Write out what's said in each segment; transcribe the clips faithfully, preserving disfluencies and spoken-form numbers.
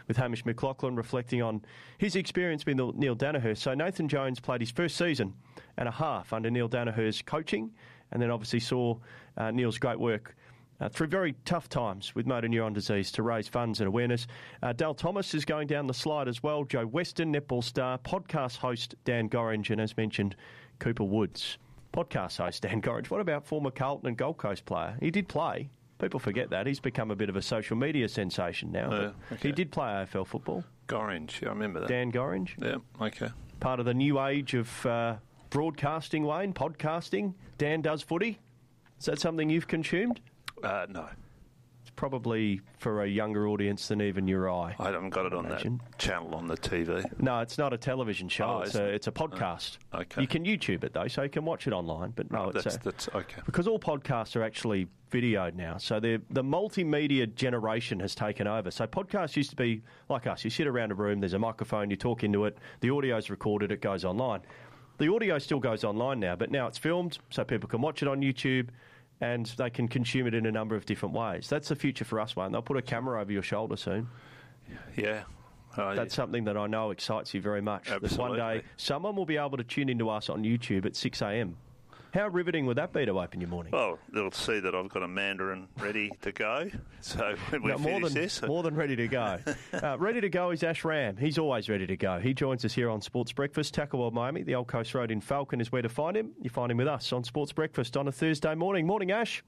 with Hamish McLaughlin reflecting on his experience with Neil Daniher. So Nathan Jones played his first season and a half under Neil Daniher's coaching, and then obviously saw uh, Neil's great work Uh, through very tough times with motor neuron disease to raise funds and awareness. Uh, Dale Thomas is going down the slide as well. Joe Weston, netball star, podcast host Dan Gorringe, and as mentioned, Cooper Woods. Podcast host Dan Gorringe. What about former Carlton and Gold Coast player? He did play. People forget that. He's become a bit of a social media sensation now. Uh, okay. He did play A F L football. Gorringe, I remember that. Dan Gorringe. Yeah, okay. Part of the new age of uh, broadcasting, Wayne, podcasting. Dan does footy. Is that something you've consumed? Uh, no. It's probably for a younger audience than even your eye. I haven't got it on imagine. that channel on the T V. No, it's not a television show. Oh, it's, a, it's a podcast. Oh, okay. You can YouTube it, though, so you can watch it online. But no, oh, it's that's, a, that's okay. Because all podcasts are actually videoed now. So the multimedia generation has taken over. So podcasts used to be like us. You sit around a room, there's a microphone, you talk into it, the audio's recorded, it goes online. The audio still goes online now, but now it's filmed, so people can watch it on YouTube, and they can consume it in a number of different ways. That's the future for us, Wayne. They'll put a camera over your shoulder soon. Yeah. Uh, That's something that I know excites you very much. Absolutely. That one day someone will be able to tune into us on YouTube at six a.m. How riveting would that be to open your morning? Well, they'll see that I've got a Mandarin ready to go. So when we no, more finish than, this... More than ready to go. uh, ready to go is Ash Ram. He's always ready to go. He joins us here on Sports Breakfast. Tackle World Miami, the Old Coast Road in Falcon is where to find him. You find him with us on Sports Breakfast on a Thursday morning. Morning, Ash.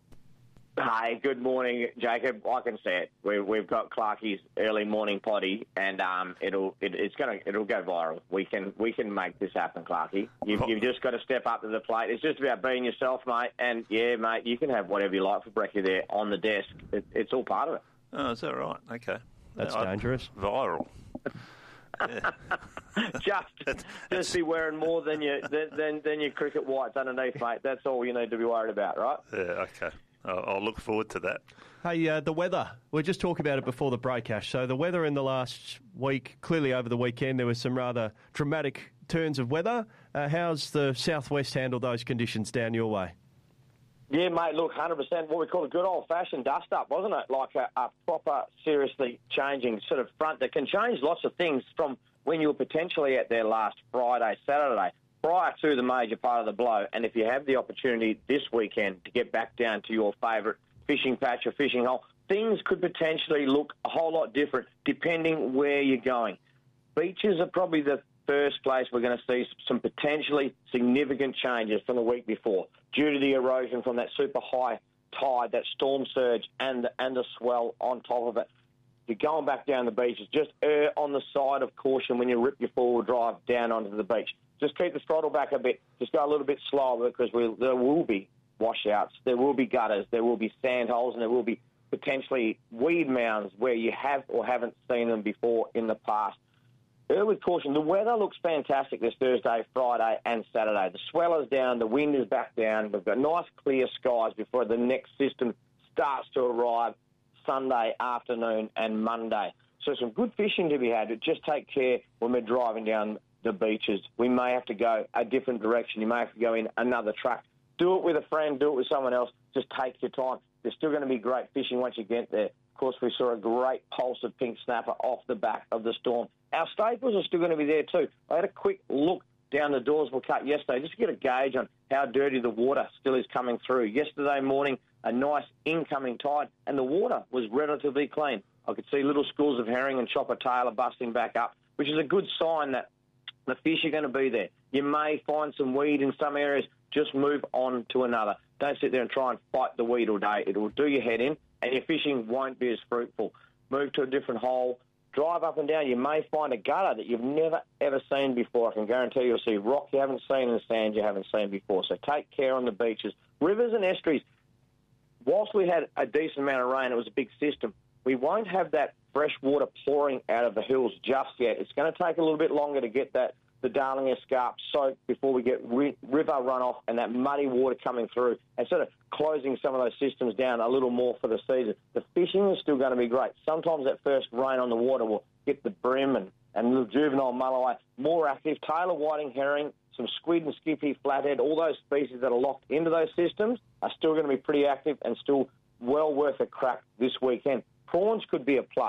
Hi, good morning, Jacob. I can see it. We, we've got Clarkie's early morning potty, and um, it'll it, it's gonna it'll go viral. We can we can make this happen, Clarkie. You've, you've just got to step up to the plate. It's just about being yourself, mate. And yeah, mate, you can have whatever you like for breakfast there on the desk. It, it's all part of it. Oh, is that right? Okay, that's no, dangerous. Viral. just just be wearing more than your than, than than your cricket whites underneath, mate. That's all you need to be worried about, right? Yeah. Okay. I'll look forward to that. Hey, uh, the weather. We were just talking about it before the break, Ash. So the weather in the last week, clearly over the weekend, there were some rather dramatic turns of weather. Uh, how's the southwest handled those conditions down your way? Yeah, mate, look, one hundred percent what we call a good old-fashioned dust-up, wasn't it? Like a, a proper, seriously changing sort of front that can change lots of things from when you were potentially at there last Friday, Saturday, prior to the major part of the blow. And if you have the opportunity this weekend to get back down to your favourite fishing patch or fishing hole, things could potentially look a whole lot different depending where you're going. Beaches are probably the first place we're going to see some potentially significant changes from the week before due to the erosion from that super high tide, that storm surge, and the, and the swell on top of it. You're going back down the beaches, just err on the side of caution when you rip your four-wheel drive down onto the beach. Just keep the throttle back a bit. Just go a little bit slower because we, there will be washouts, there will be gutters, there will be sand holes, and there will be potentially weed mounds where you have or haven't seen them before in the past. Err with caution. The weather looks fantastic this Thursday, Friday, and Saturday. The swell is down, the wind is back down. We've got nice clear skies before the next system starts to arrive Sunday afternoon and Monday. So some good fishing to be had, but just take care when we're driving down the beaches. We may have to go a different direction. You may have to go in another track. Do it with a friend, do it with someone else. Just take your time. There's still going to be great fishing once you get there. Of course, we saw a great pulse of pink snapper off the back of the storm. Our staples are still going to be there too. I had a quick look down the Dawesville Cut yesterday just to get a gauge on how dirty the water still is coming through. Yesterday morning, a nice incoming tide, and the water was relatively clean. I could see little schools of herring and chopper tailor busting back up, which is a good sign that the fish are going to be there. You may find some weed in some areas. Just move on to another. Don't sit there and try and fight the weed all day. It will do your head in, and your fishing won't be as fruitful. Move to a different hole. Drive up and down. You may find a gutter that you've never, ever seen before. I can guarantee you'll see rock you haven't seen and sand you haven't seen before. So take care on the beaches. Rivers and estuaries. Whilst we had a decent amount of rain, it was a big system, we won't have that fresh water pouring out of the hills just yet. It's going to take a little bit longer to get that the Darling Escarp soaked before we get ri- river runoff and that muddy water coming through and sort of closing some of those systems down a little more for the season. The fishing is still going to be great. Sometimes that first rain on the water will get the brim and, and little juvenile mulloway more active. Tailor whiting herring, some squid and skippy, flathead, all those species that are locked into those systems are still going to be pretty active and still well worth a crack this weekend. Prawns could be a plus.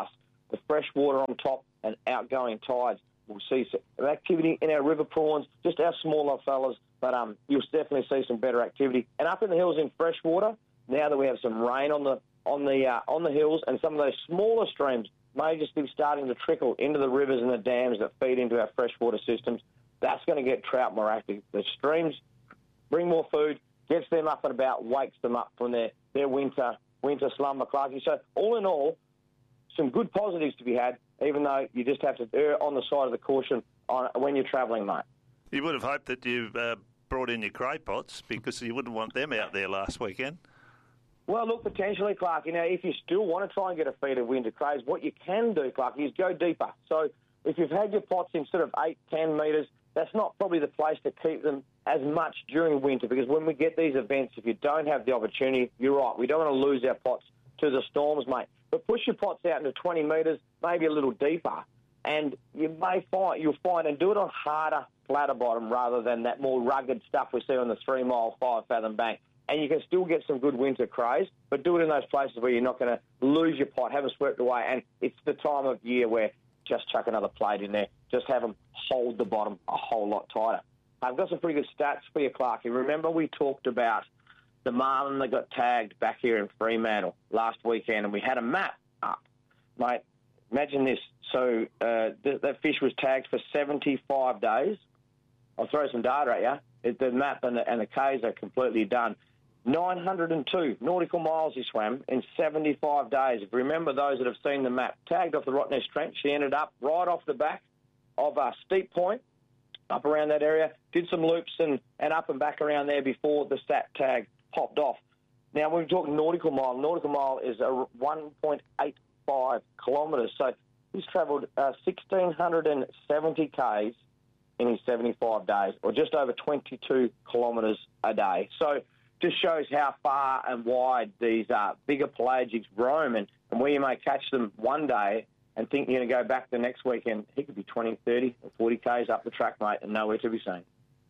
the fresh water on top and outgoing tides. We'll see some activity in our river prawns, just our smaller fellas, but um, you'll definitely see some better activity. And up in the hills in freshwater, now that we have some rain on the on the uh, on the hills, and some of those smaller streams may just be starting to trickle into the rivers and the dams that feed into our freshwater systems, that's going to get trout more active. The streams bring more food, gets them up and about, wakes them up from their, their winter winter slumber, Clarkie. So all in all, some good positives to be had, even though you just have to err on the side of the caution on, when you're travelling, mate. You would have hoped that you uh, brought in your cray pots because you wouldn't want them out there last weekend. Well, look, potentially, Clark, you know, if you still want to try and get a feed of winter crays, what you can do, Clark, is go deeper. So if you've had your pots instead of eight, ten metres, that's not probably the place to keep them as much during winter, because when we get these events, if you don't have the opportunity, you're right, we don't want to lose our pots to the storms, mate. But push your pots out into twenty metres, maybe a little deeper, and you may find, you'll find, and do it on harder, flatter bottom rather than that more rugged stuff we see on the three-mile, five-fathom bank. And you can still get some good winter crays, but do it in those places where you're not going to lose your pot, have them swept away, and it's the time of year where just chuck another plate in there, just have them hold the bottom a whole lot tighter. I've got some pretty good stats for you, Clark. You remember we talked about the marlin that got tagged back here in Fremantle last weekend, and we had a map up. Mate, imagine this. So uh, th- that fish was tagged for seventy-five days. I'll throw some data at you. It, the map and the, and the Ks are completely done. nine hundred two nautical miles he swam in seventy-five days. If you remember those that have seen the map, tagged off the Rottnest Trench, she ended up right off the back of a steep point, up around that area, did some loops and, and up and back around there before the stat tag popped off. Now, when we talk nautical mile, nautical mile is a one point eight five kilometres. So he's travelled uh, one thousand six hundred seventy kays in his seventy-five days, or just over twenty-two kilometres a day. So just shows how far and wide these uh, bigger pelagics roam, and, and where you may catch them one day and think you're going to go back the next weekend, he could be twenty, thirty or forty kays up the track, mate, and nowhere to be seen.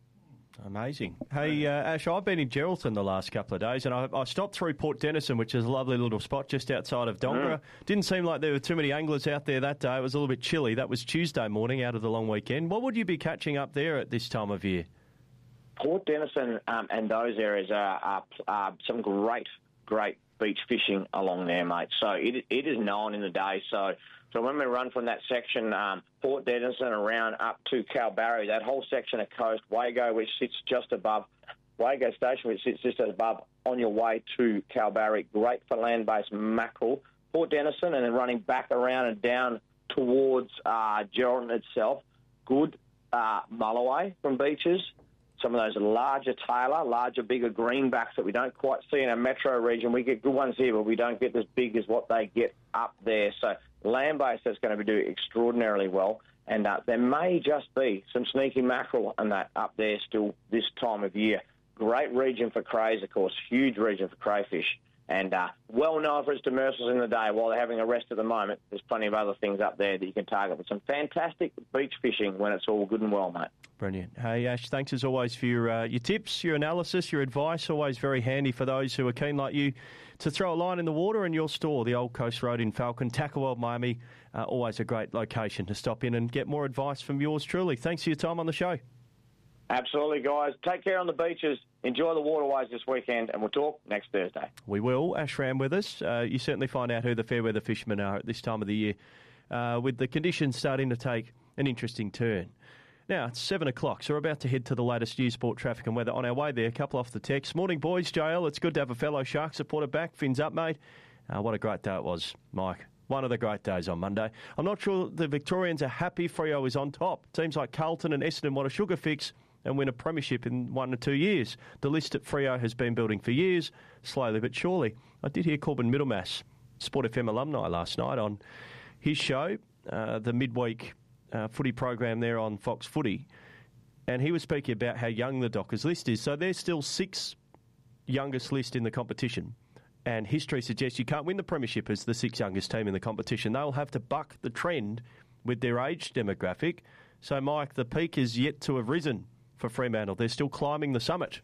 Amazing. Hey, uh, Ash, I've been in Geraldton the last couple of days, and I, I stopped through Port Denison, which is a lovely little spot just outside of Dongara. Mm. Didn't seem like there were too many anglers out there that day. It was a little bit chilly. That was Tuesday morning out of the long weekend. What would you be catching up there at this time of year? Port Denison um, and those areas are, are, are some great, great beach fishing along there, mate. So it it is known in the day. So so when we run from that section, um, Port Denison around up to Kalbarri, that whole section of coast, Wago, which sits just above, Wago Station, which sits just above on your way to Kalbarri, great for land-based mackerel. Port Denison, and then running back around and down towards uh, Geraldton itself, good uh, mulloway from beaches. Some of those larger tailor, larger, bigger greenbacks that we don't quite see in our metro region. We get good ones here, but we don't get as big as what they get up there. So land-based, that's going to be doing extraordinarily well. And uh, there may just be some sneaky mackerel and that up there still this time of year. Great region for crays, of course, huge region for crayfish. And uh, well known for its demersals in the day. While they're having a rest at the moment, there's plenty of other things up there that you can target. But some fantastic beach fishing when it's all good and well, mate. Brilliant. Hey, Ash, thanks as always for your, uh, your tips, your analysis, your advice. Always very handy for those who are keen like you to throw a line in the water. And your store, the Old Coast Road in Falcon, Tackle World, Miami, uh, always a great location to stop in and get more advice from yours truly. Thanks for your time on the show. Absolutely, guys. Take care on the beaches. Enjoy the waterways this weekend, and we'll talk next Thursday. We will. Ash Ram with us. Uh, you certainly find out who the fair weather fishermen are at this time of the year, uh, with the conditions starting to take an interesting turn. Now, it's seven o'clock, so we're about to head to the latest news, sport, traffic and weather. On our way there, a couple off the text. Morning, boys. J L, it's good to have a fellow Shark supporter back. Fins up, mate. Uh, what a great day it was, Mike. One of the great days on Monday. I'm not sure the Victorians are happy Freo is on top. Teams like Carlton and Essendon want a sugar fix and win a premiership in one or two years. The list at Freo has been building for years, slowly but surely. I did hear Corbin Middlemass, Sport F M alumni, last night on his show, uh, the midweek uh, footy program there on Fox Footy, and he was speaking about how young the Dockers list is. So there's still sixth youngest list in the competition, and history suggests you can't win the premiership as the sixth youngest team in the competition. They'll have to buck the trend with their age demographic. So, Mike, the peak is yet to have risen for Fremantle. They're still climbing the summit.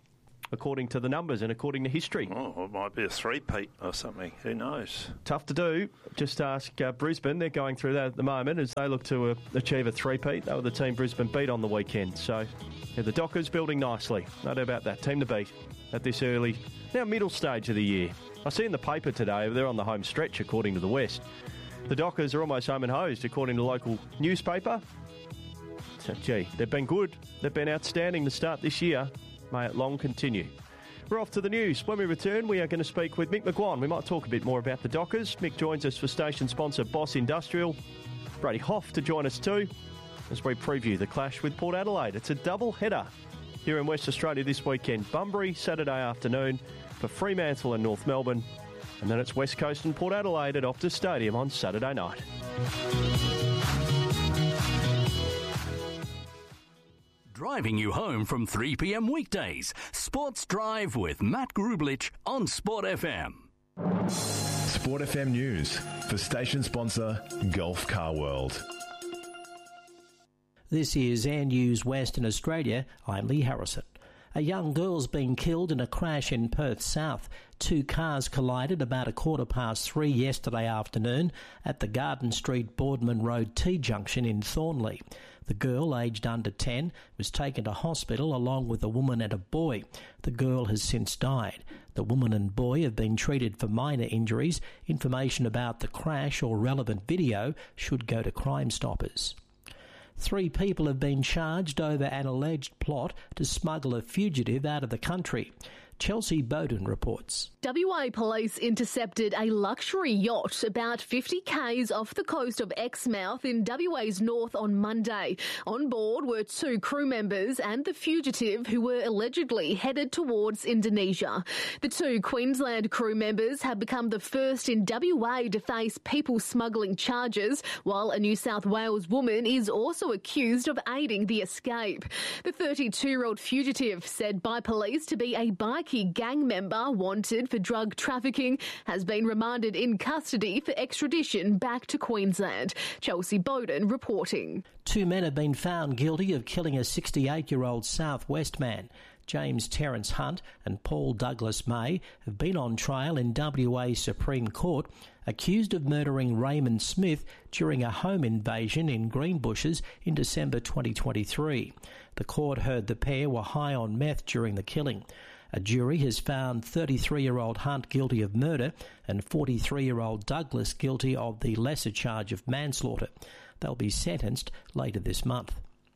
according to the numbers and according to history. Oh, it might be a three-peat or something. Who knows? Tough to do. Just ask uh, Brisbane. They're going through that at the moment as they look to uh, achieve a three-peat. They were the team Brisbane beat on the weekend. So yeah, the Dockers building nicely. No doubt about that. Team to beat at this early, now middle stage of the year. I see in the paper today, they're on the home stretch according to the West. The Dockers are almost home and hosed according to the local newspaper. So, gee, they've been good. They've been outstanding to start this year. May it long continue. We're off to the news. When we return, we are going to speak with Mick McGuan. We might talk a bit more about the Dockers. Mick joins us for station sponsor Boss Industrial. Brady Hoff to join us too as we preview the clash with Port Adelaide. It's a double header here in West Australia this weekend. Bunbury Saturday afternoon for Fremantle and North Melbourne. And then it's West Coast and Port Adelaide at Optus Stadium on Saturday night. Driving you home from three p.m. weekdays. Sports Drive with Matt Grublich on Sport F M. Sport F M News for station sponsor Gulf Car World. This is Air News Western Australia. I'm Lee Harrison. A young girl's been killed in a crash in Perth South. Two cars collided about a quarter past three yesterday afternoon at the Garden Street Boardman Road T-junction in Thornley. The girl, aged under ten, was taken to hospital along with a woman and a boy. The girl has since died. The woman and boy have been treated for minor injuries. Information about the crash or relevant video should go to Crime Stoppers. Three people have been charged over an alleged plot to smuggle a fugitive out of the country. Chelsea Bowden reports. W A police intercepted a luxury yacht about fifty kays off the coast of Exmouth in W A's north on Monday. On board were two crew members and the fugitive who were allegedly headed towards Indonesia. The two Queensland crew members have become the first in W A to face people smuggling charges, while a New South Wales woman is also accused of aiding the escape. The thirty-two-year-old fugitive, said by police to be a bikie gang member wanted for drug trafficking, has been remanded in custody for extradition back to Queensland. Chelsea Bowden reporting. Two men have been found guilty of killing a sixty-eight-year-old South West man. James Terence Hunt and Paul Douglas May have been on trial in W A Supreme Court, accused of murdering Raymond Smith during a home invasion in Greenbushes in December twenty twenty-three. The court heard the pair were high on meth during the killing. A jury has found thirty-three-year-old Hunt guilty of murder and forty-three-year-old Douglas guilty of the lesser charge of manslaughter. They'll be sentenced later this month.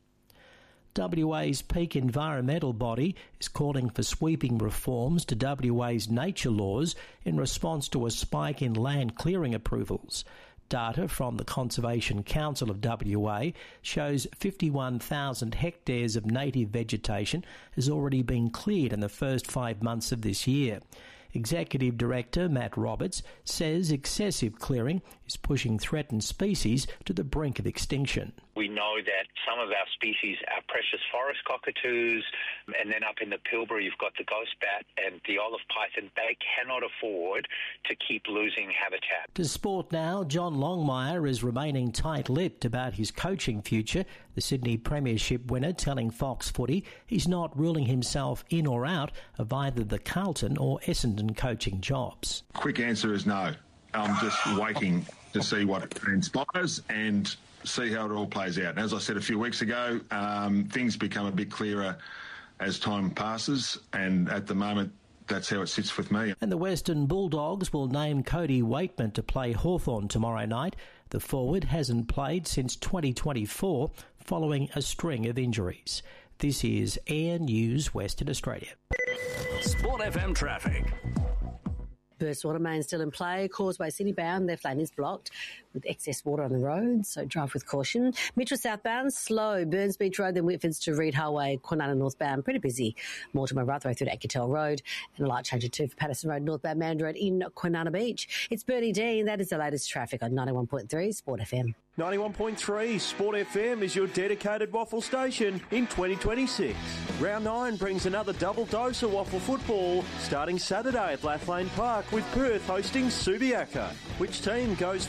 W A's peak environmental body is calling for sweeping reforms to W A's nature laws in response to a spike in land clearing approvals. Data from the Conservation Council of W A shows fifty-one thousand hectares of native vegetation has already been cleared in the first five months of this year. Executive Director Matt Roberts says excessive clearing is pushing threatened species to the brink of extinction. We know that some of our species are precious forest cockatoos, and then up in the Pilbara you've got the ghost bat and the olive python. They cannot afford to keep losing habitat. To sport now, John Longmire is remaining tight-lipped about his coaching future. The Sydney Premiership winner telling Fox Footy he's not ruling himself in or out of either the Carlton or Essendon coaching jobs. Quick answer is no. I'm just waiting to see what transpires and see how it all plays out. And as I said a few weeks ago, um, things become a bit clearer as time passes, and at the moment that's how it sits with me. And the Western Bulldogs will name Cody Waitman to play Hawthorn tomorrow night. The forward hasn't played since twenty twenty-four following a string of injuries. This is Air News Western Australia. Sport F M traffic. Burst water main still in play. Causeway City bound, left lane is blocked with excess water on the road, so drive with caution. Mitchell southbound, slow. Burns Beach Road, then Whitfords to Reed Highway. Kwinana northbound, pretty busy. Mortimer Ruthway through to Ecutel Road. And a light change of two for Patterson Road, northbound Mandurah Road in Kwinana Beach. It's Bernie D, and that is the latest traffic on ninety-one point three Sport F M. ninety-one point three Sport F M is your dedicated waffle station in twenty twenty-six. Round nine brings another double dose of waffle football starting Saturday at Lathlane Park with Perth hosting Subiaco. Which team goes five and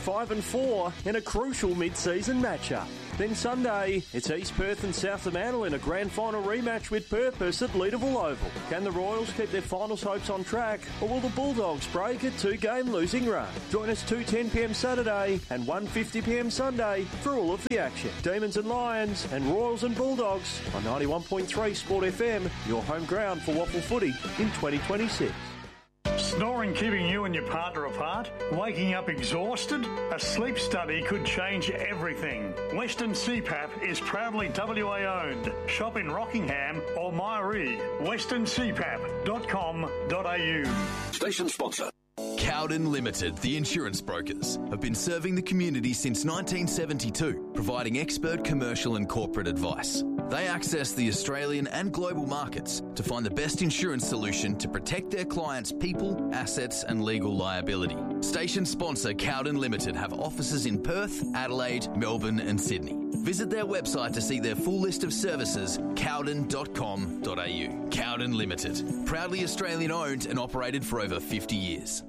four in a crucial mid-season matchup. Then Sunday, it's East Perth and South Fremantle in a grand final rematch with purpose at Leederville Oval. Can the Royals keep their finals hopes on track, or will the Bulldogs break a two-game losing run? Join us two ten p m Saturday and one fifty p m Sunday for all of the action. Demons and Lions and Royals and Bulldogs on ninety-one point three Sport F M, your home ground for waffle footy in twenty twenty-six. Snoring keeping you and your partner apart? Waking up exhausted? A sleep study could change everything. Western C PAP is proudly W A owned. Shop in Rockingham or Myree. western c pap dot com dot a u. Station sponsor. Cowden Limited, the insurance brokers, have been serving the community since nineteen seventy-two, providing expert commercial and corporate advice. They access the Australian and global markets to find the best insurance solution to protect their clients' people, assets and legal liability. Station sponsor Cowden Limited have offices in Perth, Adelaide, Melbourne and Sydney. Visit their website to see their full list of services, cowden dot com dot a u. Cowden Limited, proudly Australian owned and operated for over fifty years.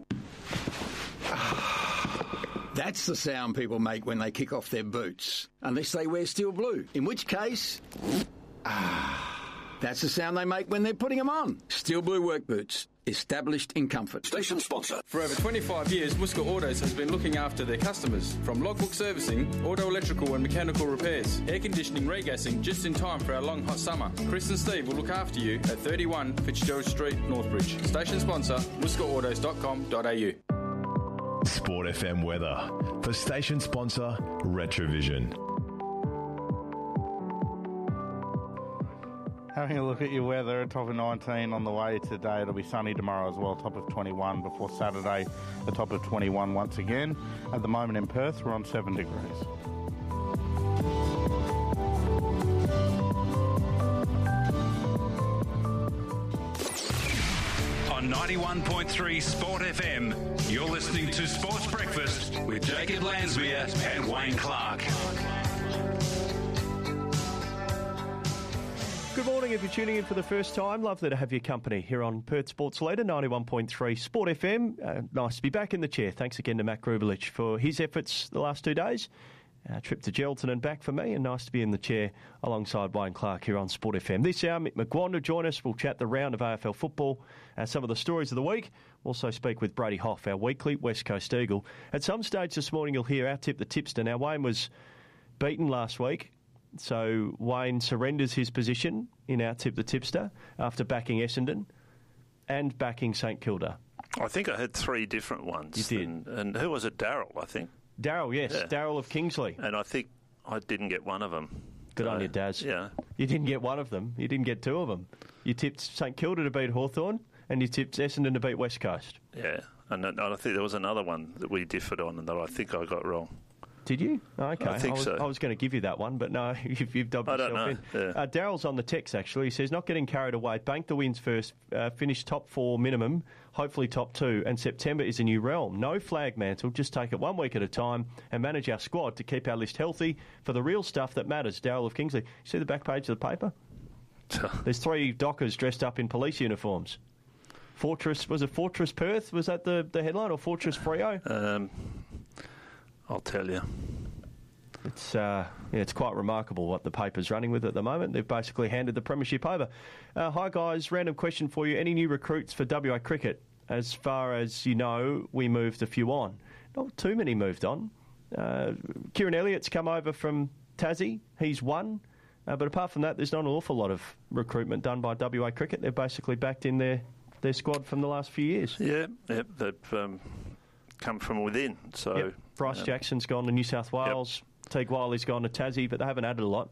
That's the sound people make when they kick off their boots, unless they wear steel blue, in which case, ah, that's the sound they make when they're putting them on. Steel blue work boots, established in comfort. Station sponsor. For over twenty-five years, Muska Autos has been looking after their customers. From logbook servicing, auto electrical and mechanical repairs, air conditioning, regassing, just in time for our long hot summer. Chris and Steve will look after you at thirty-one Fitzgerald Street, Northbridge. Station sponsor, muska autos dot com dot a u. Sport F M weather for station sponsor Retrovision. Having a look at your weather, a top of nineteen on the way today. It'll be sunny tomorrow as well, top of twenty-one before Saturday, a top of twenty-one once again. At the moment in Perth, we're on seven degrees. On ninety-one point three Sport F M, you're listening to Sports Breakfast with Jacob Lansmere and Wayne Clark. Good morning. If you're tuning in for the first time, lovely to have your company here on Perth Sports Leader, ninety-one point three Sport F M. Uh, nice to be back in the chair. Thanks again to Matt Grubelich for his efforts the last two days. Uh, trip to Geraldton and back for me, and nice to be in the chair alongside Wayne Clark here on Sport F M. This hour, Mick McGuan will join us. We'll chat the round of A F L football, uh, some of the stories of the week. We'll also speak with Brady Hoff, our weekly West Coast Eagle. At some stage this morning, you'll hear our tip, the tipster. Now, Wayne was beaten last week, so Wayne surrenders his position in our tip, the tipster, after backing Essendon and backing St Kilda. I think I had three different ones. You did. And, and who was it? Darryl, I think. Darryl, yes. Yeah. Darryl of Kingsley. And I think I didn't get one of them. Good so, on you, Daz. Yeah. You didn't get one of them. You didn't get two of them. You tipped St Kilda to beat Hawthorn, and you tipped Essendon to beat West Coast. Yeah. And I think there was another one that we differed on and that I think I got wrong. Did you? Okay. I think I was, so. I was going to give you that one, but no, you've, you've dubbed I yourself don't know. in. Yeah. Uh, Darryl's on the text, actually. He says, not getting carried away. Bank the wins first. Uh, finish top four minimum, hopefully top two. And September is a new realm. No flag mantle. Just take it one week at a time and manage our squad to keep our list healthy for the real stuff that matters. Darryl of Kingsley. You see the back page of the paper? There's three dockers dressed up in police uniforms. Fortress, was it Fortress Perth? Was that the, the headline, or Fortress Freo? Um, I'll tell you. It's uh, yeah, it's quite remarkable what the paper's running with at the moment. They've basically handed the premiership over. Uh, hi guys, random question for you. Any new recruits for W A Cricket? As far as you know, we moved a few on. Not too many moved on. Uh, Kieran Elliott's come over from Tassie. He's one. Uh, but apart from that, there's not an awful lot of recruitment done by W A Cricket. They've basically backed in their, their squad from the last few years. Yeah, yep, they've um, come from within. So yep. Bryce um, Jackson's gone to New South Wales. Yep. Teague Wiley's gone to Tassie, but they haven't added a lot.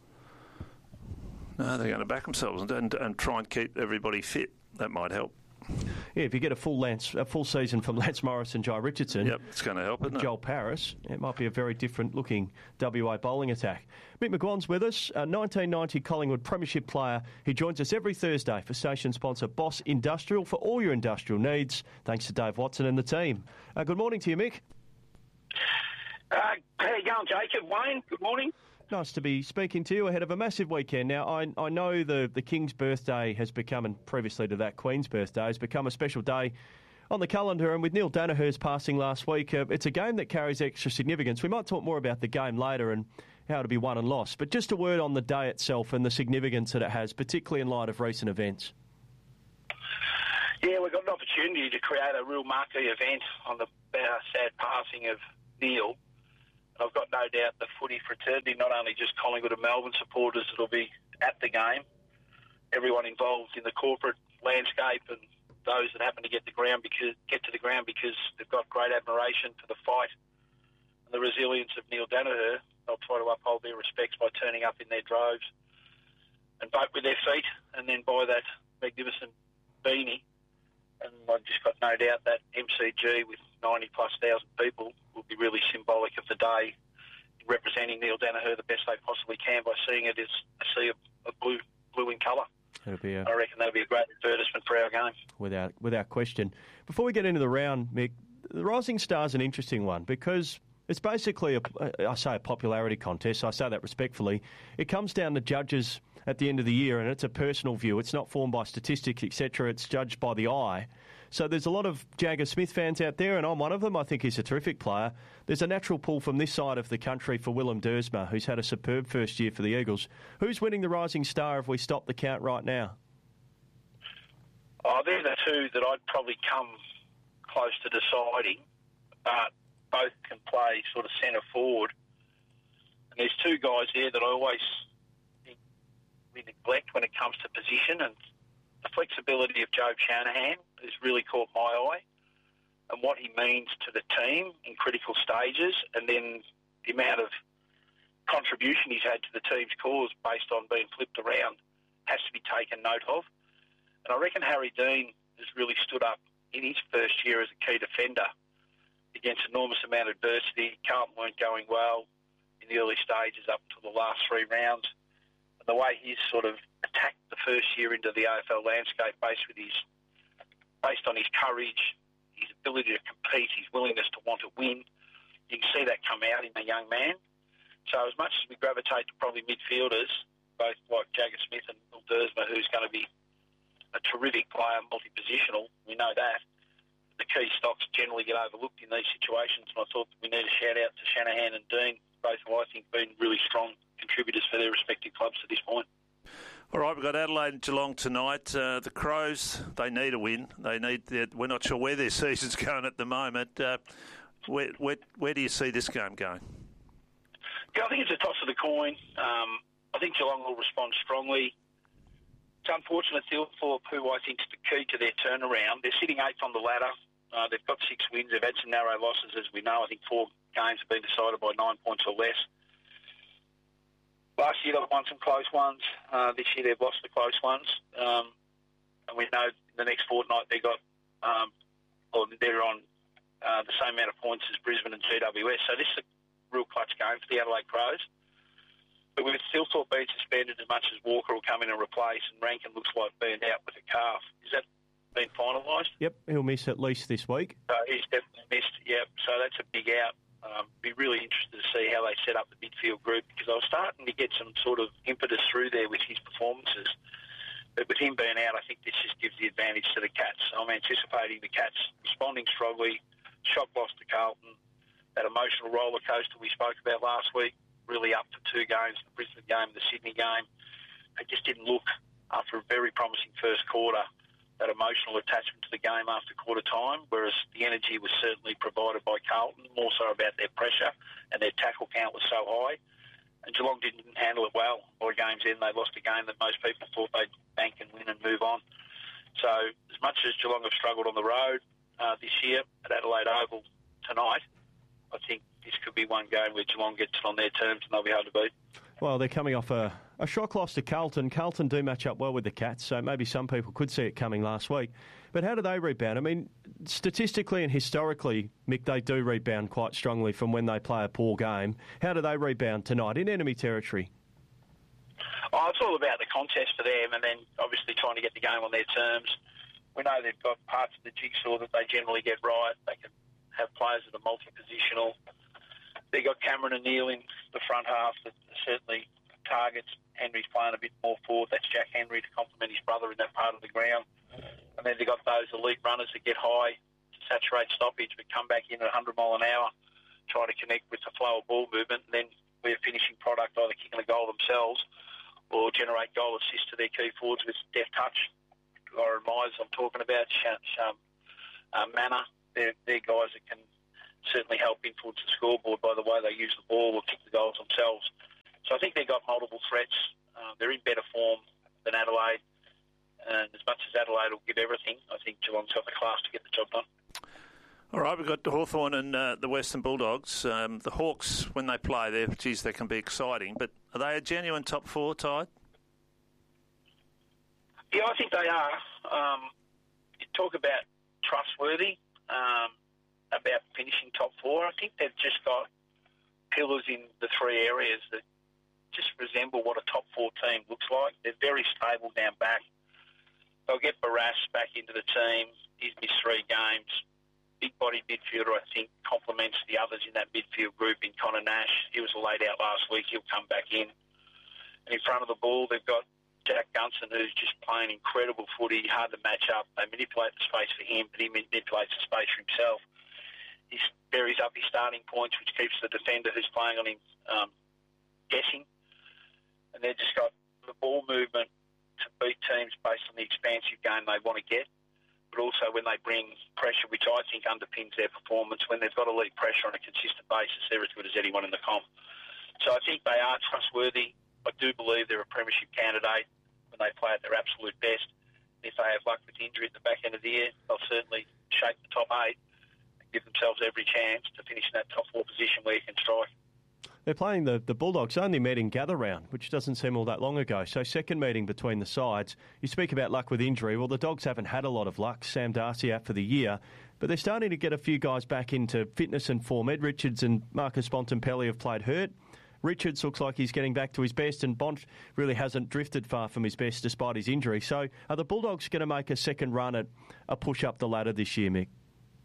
No, they're going to back themselves and, and, and try and keep everybody fit. That might help. Yeah, if you get a full Lance, a full season from Lance Morris and Jai Richardson, yep, it's going to help, isn't it? Joel Paris, it might be a very different looking W A bowling attack. Mick McGuan's with us, a nineteen ninety Collingwood Premiership player. He joins us every Thursday for station sponsor Boss Industrial for all your industrial needs. Thanks to Dave Watson and the team. Uh, good morning to you, Mick. Uh, how you going, Jacob? Wayne, good morning. Nice to be speaking to you ahead of a massive weekend. Now, I, I know the, the King's birthday has become, and previously to that, Queen's birthday, has become a special day on the calendar, and with Neil Danaher's passing last week, uh, it's a game that carries extra significance. We might talk more about the game later and how to be won and lost, but just a word on the day itself and the significance that it has, particularly in light of recent events. Yeah, we've got an opportunity to create a real marquee event on the uh, sad passing of Neil. I've got no doubt the footy fraternity, not only just Collingwood and Melbourne supporters that will be at the game, everyone involved in the corporate landscape and those that happen to get the ground because get to the ground because they've got great admiration for the fight and the resilience of Neil Danaher. They'll try to uphold their respects by turning up in their droves and vote with their feet and then buy that magnificent beanie. And I've just got no doubt that M C G with ninety plus thousand people will be really symbolic of the day, representing Neil Danaher the best they possibly can by seeing it as a sea of, of blue, blue in colour. It'll be a, I reckon that'll be a great advertisement for our game. Without, without question. Before we get into the round, Mick, the Rising Star's an interesting one because it's basically, a, I say a popularity contest, I say that respectfully. It comes down to judges at the end of the year, and it's a personal view. It's not formed by statistics, et cetera. It's judged by the eye. So there's a lot of Jagger Smith fans out there, and I'm one of them. I think he's a terrific player. There's a natural pull from this side of the country for Willem Dersma, who's had a superb first year for the Eagles. Who's winning the Rising Star if we stop the count right now? Oh, they're the two that I'd probably come close to deciding, but both can play sort of centre forward. And there's two guys there that I always think we neglect when it comes to position, and the flexibility of Joe Shanahan has really caught my eye, and what he means to the team in critical stages, and then the amount of contribution he's had to the team's cause based on being flipped around has to be taken note of. And I reckon Harry Dean has really stood up in his first year as a key defender against enormous amount of adversity. Carlton weren't going well in the early stages up until the last three rounds. And the way he's sort of attacked the first year into the A F L landscape based with his, based on his courage, his ability to compete, his willingness to want to win, you can see that come out in a young man. So as much as we gravitate to probably midfielders, both like Jagger Smith and Will Dersma, who's going to be a terrific player, multi-positional, we know that. The key stocks generally get overlooked in these situations, and I thought we need a shout-out to Shanahan and Dean, both who I think been really strong contributors for their respective clubs to this point. All right, we've got Adelaide and Geelong tonight. Uh, the Crows, they need a win. They need. We're not sure where their season's going at the moment. Uh, where, where, where do you see this game going? Yeah, I think it's a toss of the coin. Um, I think Geelong will respond strongly. It's unfortunate Thilthorpe, who I think is the key to their turnaround. They're sitting eighth on the ladder. Uh, they've got six wins. They've had some narrow losses, as we know. I think four games have been decided by nine points or less. Last year they've won some close ones. Uh, this year they've lost the close ones. Um, and we know the next fortnight they got, um, or they're on uh, the same amount of points as Brisbane and G W S. So this is a real clutch game for the Adelaide Crows. But with Thilthorpe being suspended as much as Walker will come in and replace, and Rankin looks like being out with a calf, is that been finalised? Yep, he'll miss at least this week. So he's definitely missed, yep. So that's a big out. Um, be really interested to see how they set up the midfield group, because I was starting to get some sort of impetus through there with his performances. But with him being out, I think this just gives the advantage to the Cats. I'm anticipating the Cats responding strongly, shock loss to Carlton, that emotional roller coaster we spoke about last week, really up for two games, the Brisbane game and the Sydney game. It just didn't look, after a very promising first quarter, that emotional attachment to the game after quarter time, whereas the energy was certainly provided by Carlton, more so about their pressure, and their tackle count was so high. And Geelong didn't handle it well. By game's end, they lost a game that most people thought they'd bank and win and move on. So as much as Geelong have struggled on the road uh, this year at Adelaide Oval tonight, I think this could be one game where Geelong gets it on their terms and they'll be hard to beat. Well, they're coming off a, a shock loss to Carlton. Carlton do match up well with the Cats, so maybe some people could see it coming last week. But how do they rebound? I mean, statistically and historically, Mick, they do rebound quite strongly from when they play a poor game. How do they rebound tonight in enemy territory? Oh, it's all about the contest for them, and then obviously trying to get the game on their terms. We know they've got parts of the jigsaw that they generally get right. They can have players that are multi-positional. They've got Cameron and Neil in the front half that certainly targets. Henry's playing a bit more forward. That's Jack Henry to complement his brother in that part of the ground. And then they've got those elite runners that get high saturate stoppage, but come back in at one hundred mile an hour, trying to connect with the flow of ball movement, and then we're finishing product either kicking a goal themselves or generate goal assist to their key forwards with deft touch. Lauren Myers, I'm talking about, um, uh, Manor, they're, they're guys that can certainly help influence the scoreboard by the way they use the ball or kick the goals themselves. So I think they've got multiple threats. Uh, they're in better form than Adelaide. And as much as Adelaide will give everything, I think Geelong's got the class to get the job done. All right, we've got Hawthorn and uh, the Western Bulldogs. Um, the Hawks, when they play, they're, geez, they can be exciting. But are they a genuine top four, Tide? Yeah, I think they are. Um, you talk about trustworthy, um, about finishing top four. I think they've just got pillars in the three areas that just resemble what a top four team looks like. They're very stable down back. They'll get Barras back into the team. He's missed three games. Big body midfielder, I think, complements the others in that midfield group in Connor Nash. He was laid out last week. He'll come back in. And in front of the ball, they've got Jack Gunson, who's just playing incredible footy, hard to match up. They manipulate the space for him, but he manipulates the space for himself. He buries up his starting points, which keeps the defender who's playing on him um, guessing. And they've just got the ball movement to beat teams based on the expansive game they want to get, but also when they bring pressure, which I think underpins their performance. When they've got elite pressure on a consistent basis, they're as good as anyone in the comp. So I think they are trustworthy. I do believe they're a premiership candidate when they play at their absolute best. If they have luck with injury at the back end of the year, they'll certainly shape the top eight and give themselves every chance to finish in that top four position where you can strike. They're playing the, the Bulldogs only met in gather round, which doesn't seem all that long ago. So second meeting between the sides. You speak about luck with injury. Well, the Dogs haven't had a lot of luck. Sam Darcy out for the year. But they're starting to get a few guys back into fitness and form. Ed Richards and Marcus Bontempelli have played hurt. Richards looks like he's getting back to his best, and Bont really hasn't drifted far from his best despite his injury. So are the Bulldogs going to make a second run at a push up the ladder this year, Mick?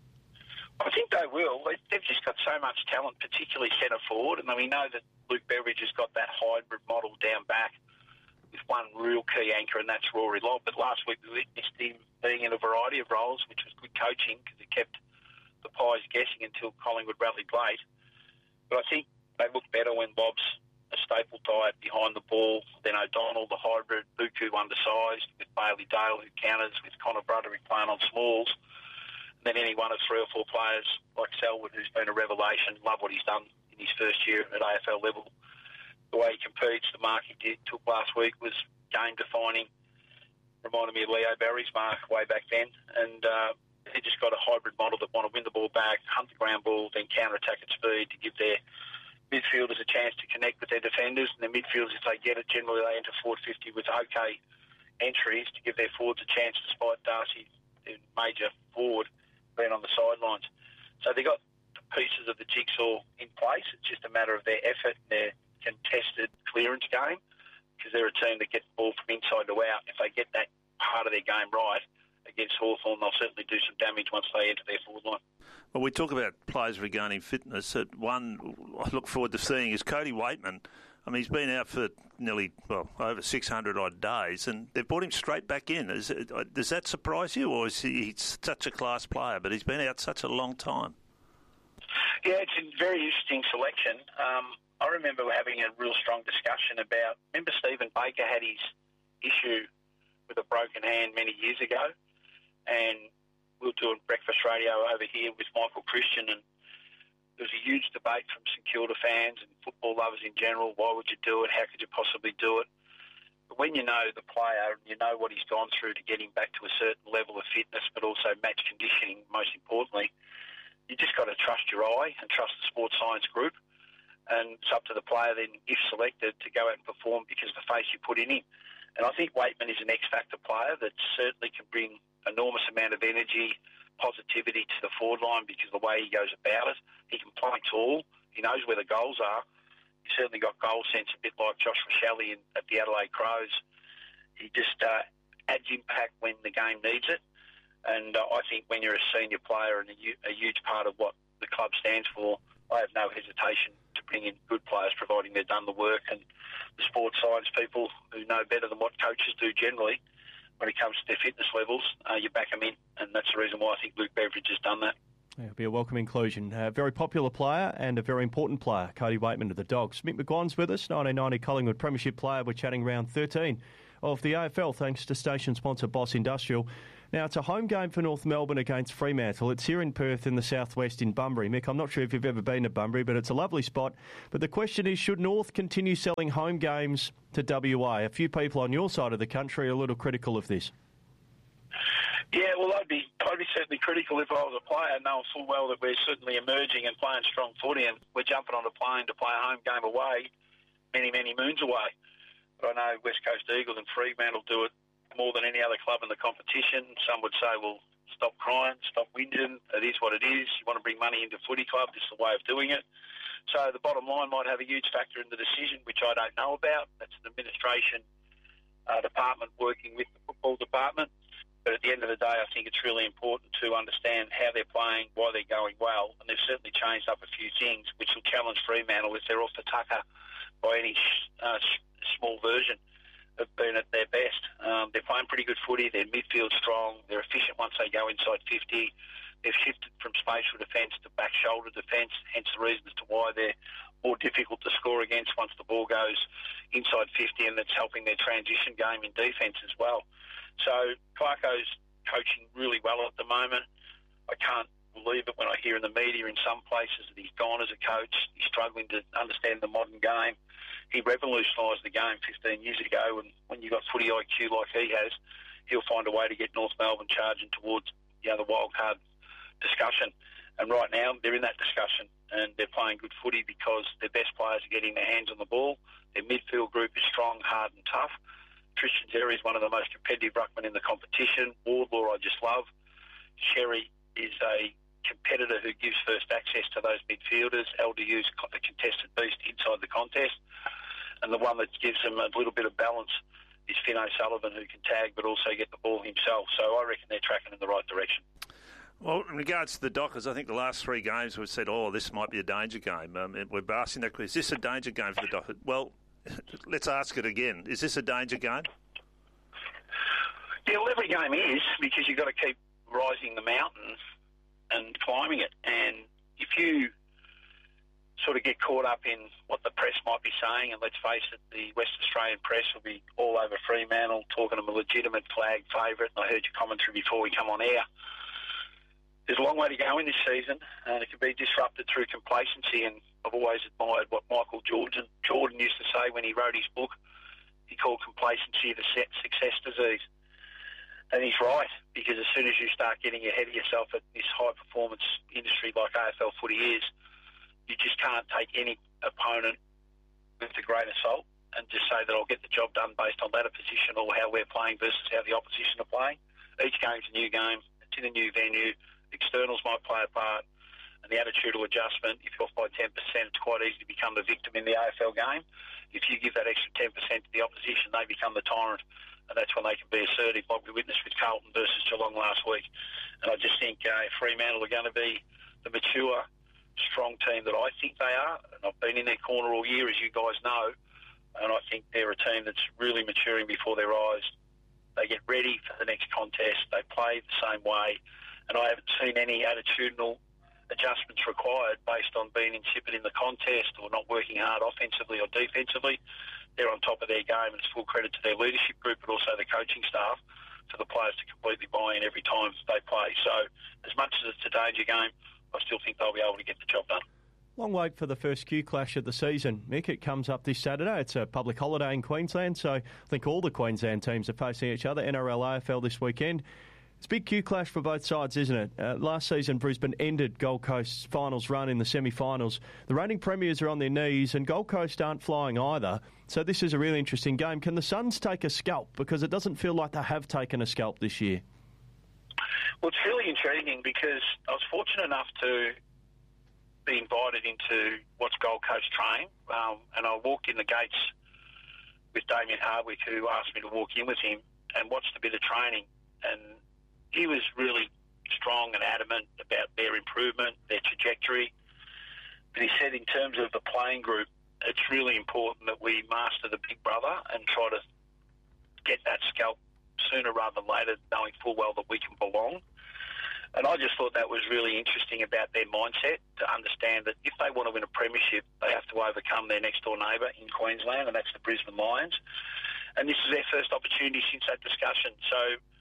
I think they will. They've just got so much talent, particularly centre forward. And we know that Luke Beveridge has got that hybrid model down back with one real key anchor, and that's Rory Lobb. But last week we witnessed him being in a variety of roles, which was good coaching because it kept the Pies guessing until Collingwood rallied late. But I think they look better when Lobb's a staple diet behind the ball. Then O'Donnell, the hybrid, Buku undersized, with Bailey Dale who counters, with Connor Broderick playing on smalls. Then any one of three or four players like Selwood, who's been a revelation, love what he's done in his first year at A F L level. The way he competes, the mark he did, took last week was game-defining. Reminded me of Leo Barry's mark way back then. And uh, they just got a hybrid model that want to win the ball back, hunt the ground ball, then counter-attack at speed to give their midfielders a chance to connect with their defenders. And their midfielders, if they get it, generally they enter forward fifty with okay entries to give their forwards a chance, despite Darcy, their major forward, being on the sidelines. So they got the pieces of the jigsaw in place. It's just a matter of their effort and their contested clearance game, because they're a team that gets the ball from inside to out. If they get that part of their game right against Hawthorn, they'll certainly do some damage once they enter their forward line. Well, we talk about players regaining fitness. One I look forward to seeing is Cody Waitman. I mean, he's been out for nearly, well, over six hundred odd days, and they've brought him straight back in. Is it, does that surprise you, or is he he's such a class player, but he's been out such a long time? Yeah, it's a very interesting selection. Um, I remember having a real strong discussion about, remember Stephen Baker had his issue with a broken hand many years ago, and we were doing breakfast radio over here with Michael Christian, and there was a huge debate from St Kilda fans and football lovers in general. Why would you do it? How could you possibly do it? But when you know the player and you know what he's gone through to get him back to a certain level of fitness, but also match conditioning, most importantly, you just got to trust your eye and trust the sports science group. And it's up to the player then, if selected, to go out and perform because of the face you put in him. And I think Waitman is an X-factor player that certainly can bring enormous amount of energy, positivity to the forward line because of the way he goes about it. He can play tall. He knows where the goals are. He's certainly got goal sense, a bit like Josh Rachele at the Adelaide Crows. He just uh, adds impact when the game needs it. And uh, I think when you're a senior player and a, a huge part of what the club stands for, I have no hesitation to bring in good players, providing they've done the work. And the sports science people who know better than what coaches do generally when it comes to their fitness levels, uh, you back them in, and that's the reason why I think Luke Beveridge has done that. Yeah, it'll be a welcome inclusion. A very popular player and a very important player, Cody Waitman of the Dogs. Mick McGuire's with us, nineteen ninety Collingwood Premiership player. We're chatting round thirteen of the A F L, thanks to station sponsor Boss Industrial. Now, it's a home game for North Melbourne against Fremantle. It's here in Perth in the southwest in Bunbury. Mick, I'm not sure if you've ever been to Bunbury, but it's a lovely spot. But the question is, should North continue selling home games to W A? A few people on your side of the country are a little critical of this. Yeah, well, I'd be, I'd be certainly critical if I was a player, knowing full well that we're certainly emerging and playing strong footy, and we're jumping on a plane to play a home game away many, many moons away. But I know West Coast Eagles and Fremantle do it more than any other club in the competition. Some would say, well, stop crying, stop whinging. It is what it is. You want to bring money into footy club, this is the way of doing it. So the bottom line might have a huge factor in the decision, which I don't know about. That's an administration uh, department working with the football department. But at the end of the day, I think it's really important to understand how they're playing, why they're going well, and they've certainly changed up a few things, which will challenge Fremantle if they're off the tucker by any uh, small version of being at their best. Um, they're playing pretty good footy. Their midfield strong. They're efficient once they go inside fifty. They've shifted from spatial defence to back shoulder defence, hence the reason as to why they're more difficult to score against once the ball goes inside fifty, and that's helping their transition game in defence as well. So Clarko's coaching really well at the moment. I can't believe it when I hear in the media in some places that he's gone as a coach. He's struggling to understand the modern game. He revolutionised the game fifteen years ago, and when you've got footy I Q like he has, he'll find a way to get North Melbourne charging towards, you know, the wild card discussion. And right now they're in that discussion, and they're playing good footy because their best players are getting their hands on the ball. Their midfield group is strong, hard and tough. Tristan Xerri is one of the most competitive ruckmen in the competition. Wardlaw I just love. Sherry is a competitor who gives first access to those midfielders. L D U's a contested beast inside the contest. And the one that gives them a little bit of balance is Finn O'Sullivan, who can tag but also get the ball himself. So I reckon they're tracking in the right direction. Well, in regards to the Dockers, I think the last three games we've said, oh, this might be a danger game. Um, we're asking that question, is this a danger game for the Dockers? Well, let's ask it again. Is this a danger game? Yeah, well, every game is, because you've got to keep rising the mountain and climbing it. And if you sort of get caught up in what the press might be saying, and let's face it, the West Australian press will be all over Fremantle, talking of a legitimate flag favourite, and I heard your commentary before we come on air. There's a long way to go in this season, and it can be disrupted through complacency, and I've always admired what Michael Jordan, Jordan used to say when he wrote his book. He called complacency the success disease. And he's right, because as soon as you start getting ahead of yourself at this high-performance industry like A F L footy is, you just can't take any opponent with a grain of salt and just say that I'll get the job done based on ladder position or how we're playing versus how the opposition are playing. Each game's a new game. It's in a new venue. Externals might play a part, and the attitudinal adjustment, if you're off by ten percent, it's quite easy to become the victim in the A F L game. If you give that extra ten percent to the opposition, they become the tyrant, and that's when they can be assertive, like we witnessed with Carlton versus Geelong last week. And I just think uh, Fremantle are going to be the mature, strong team that I think they are, and I've been in their corner all year, as you guys know, and I think they're a team that's really maturing before their eyes. They get ready for the next contest. They play the same way. And I haven't seen any attitudinal adjustments required based on being insipid in the contest or not working hard offensively or defensively. They're on top of their game, and it's full credit to their leadership group, but also the coaching staff, for the players to completely buy in every time they play. So as much as it's a danger game, I still think they'll be able to get the job done. Long wait for the first Q Clash of the season. Mick, it comes up this Saturday. It's a public holiday in Queensland, so I think all the Queensland teams are facing each other. N R L, A F L this weekend. It's a big Q Clash for both sides, isn't it? Uh, last season, Brisbane ended Gold Coast's finals run in the semi-finals. The reigning premiers are on their knees, and Gold Coast aren't flying either. So this is a really interesting game. Can the Suns take a scalp? Because it doesn't feel like they have taken a scalp this year. Well, it's really intriguing because I was fortunate enough to be invited into what's Gold Coast train, um, and I walked in the gates with Damien Hardwick, who asked me to walk in with him and watched a bit of training. And he was really strong and adamant about their improvement, their trajectory. But he said in terms of the playing group, it's really important that we master the big brother and try to get that scalp sooner rather than later, knowing full well that we can belong. And I just thought that was really interesting about their mindset, to understand that if they want to win a premiership, they have to overcome their next-door neighbour in Queensland, and that's the Brisbane Lions. And this is their first opportunity since that discussion. So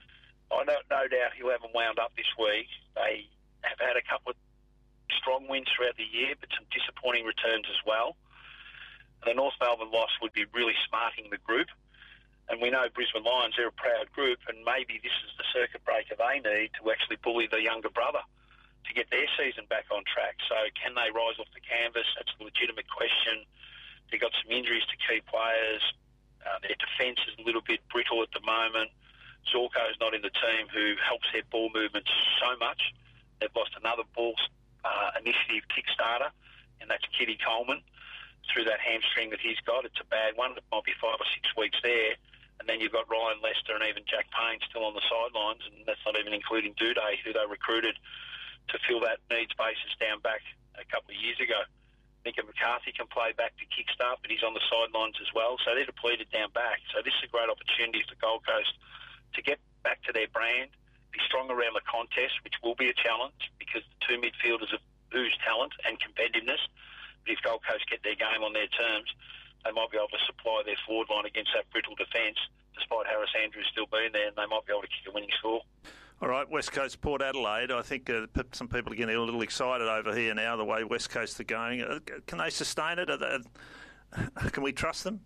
I don't, no doubt he'll have them wound up this week. They have had a couple of strong wins throughout the year, but some disappointing returns as well. And the North Melbourne loss would be really smarting the group. And we know Brisbane Lions, they're a proud group, and maybe this is the circuit breaker they need to actually bully the younger brother to get their season back on track. So can they rise off the canvas? That's a legitimate question. They've got some injuries to key players. Uh, their defence is a little bit brittle at the moment. Zorko's not in the team, who helps their ball movements so much. They've lost another ball uh, initiative kickstarter, and that's Kitty Coleman. Through that hamstring that he's got, it's a bad one. It might be five or six weeks there. And then you've got Ryan Lester and even Jack Payne still on the sidelines, and that's not even including Duday, who they recruited to fill that needs basis down back a couple of years ago. Nico McCarthy can play back to kickstart, but he's on the sidelines as well. So they're depleted down back. So this is a great opportunity for Gold Coast to get back to their brand, be strong around the contest, which will be a challenge because the two midfielders have oozed talent and competitiveness. But if Gold Coast get their game on their terms, they might be able to supply their forward line against that brittle defence, despite Harris Andrews still being there, and they might be able to kick a winning score. All right, West Coast, Port Adelaide. I think uh, some people are getting a little excited over here now, the way West Coast are going. Uh, can they sustain it? Are they, uh, can we trust them?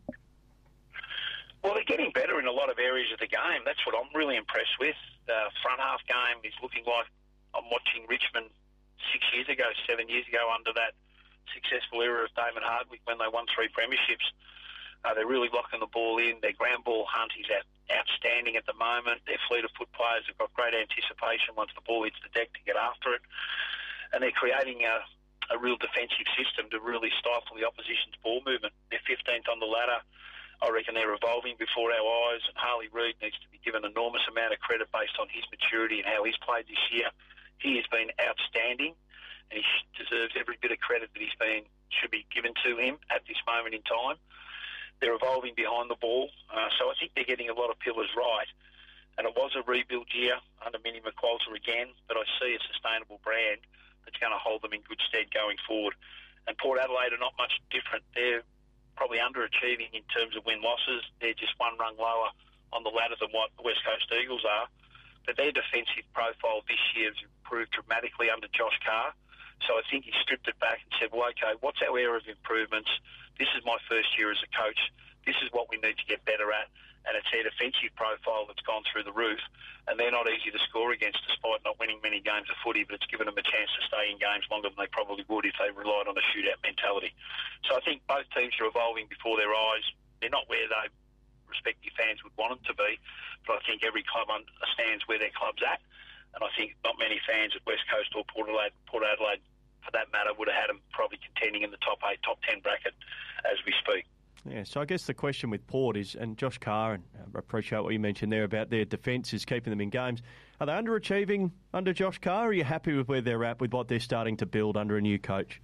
Well, they're getting better in a lot of areas of the game. That's what I'm really impressed with. The front half game is looking like I'm watching Richmond six years ago, seven years ago, under that successful era of Damon Hardwick when they won three premierships. Uh, they're really locking the ball in. Their ground ball hunt is out, outstanding at the moment. Their fleet of foot players have got great anticipation once the ball hits the deck to get after it. And they're creating a, a real defensive system to really stifle the opposition's ball movement. They're fifteenth on the ladder. I reckon they're evolving before our eyes. And Harley Reid needs to be given an enormous amount of credit based on his maturity and how he's played this year. He has been outstanding, and he deserves every bit of credit that he's been should be given to him at this moment in time. They're evolving behind the ball, uh, so I think they're getting a lot of pillars right. And it was a rebuild year under Minnie McQualter again, but I see a sustainable brand that's going to hold them in good stead going forward. And Port Adelaide are not much different. They're probably underachieving in terms of win-losses. They're just one rung lower on the ladder than what the West Coast Eagles are. But their defensive profile this year has improved dramatically under Josh Carr. So I think he stripped it back and said, well, OK, what's our area of improvements? This is my first year as a coach. This is what we need to get better at. And it's their defensive profile that's gone through the roof. And they're not easy to score against despite not winning many games of footy, but it's given them a chance to stay in games longer than they probably would if they relied on a shootout mentality. So I think both teams are evolving before their eyes. They're not where they respective fans would want them to be, but I think every club understands where their club's at. And I think not many fans at West Coast or Port Adelaide, Port Adelaide for that matter, would have had them probably contending in the top eight, top ten bracket as we speak. Yeah, so I guess the question with Port is, and Josh Carr, and I appreciate what you mentioned there about their defence is keeping them in games. Are they underachieving under Josh Carr, or are you happy with where they're at with what they're starting to build under a new coach?